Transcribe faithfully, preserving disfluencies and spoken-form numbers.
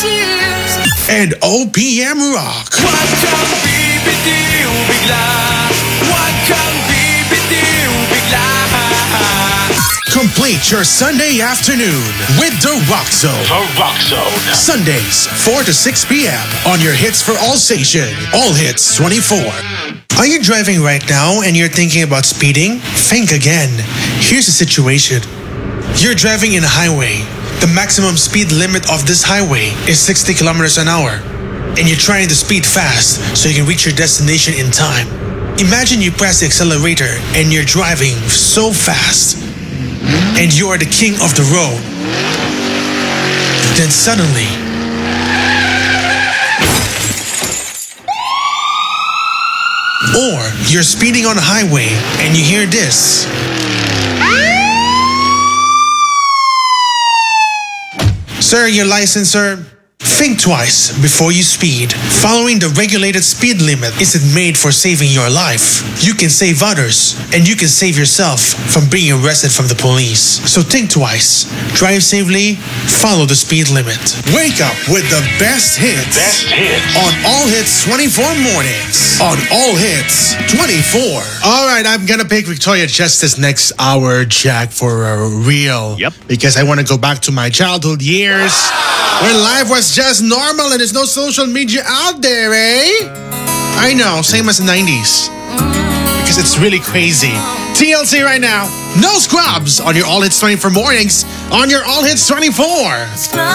and O P M Rock. Huwag kang bibitiw bigla. Huwag kang bibitiw bigla. Complete your Sunday afternoon with The Rock Zone. The Rock Zone. Sundays, four to six p.m. on your Hits for All station. All Hits twenty-four. Are you driving right now and you're thinking about speeding? Think again. Here's the situation. You're driving in a highway. The maximum speed limit of this highway is sixty kilometers an hour. And you're trying to speed fast so you can reach your destination in time. Imagine you press the accelerator and you're driving so fast. And you are the king of the road. Then suddenly, or you're speeding on a highway and you hear this. Sir, your license, sir? Think twice before you speed. Following the regulated speed limit isn't made for saving your life. You can save others, and you can save yourself from being arrested from the police. So think twice. Drive safely, follow the speed limit. Wake up with the best hits. Best hits. On All Hits twenty-four mornings. On All Hits twenty-four. All right, I'm gonna pick Victoria Justice next hour, Jack, for a real. Yep. Because I want to go back to my childhood years when life was just normal and there's no social media out there, eh? I know, same as the nineties. Because it's really crazy. T L C right now. No scrubs on your All Hits twenty-four mornings on your All Hits twenty-four.